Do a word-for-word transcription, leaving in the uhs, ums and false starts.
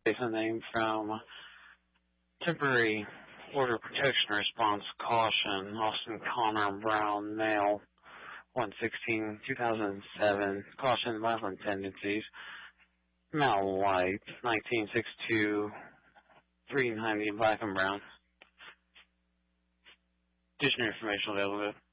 It's a name from Temporary Order Protection Response Caution, Austin Connor Brown, male, one sixteen two thousand seven, caution, violent tendencies, male, white, nineteen sixty-two, three ninety, black and brown. Additional information available.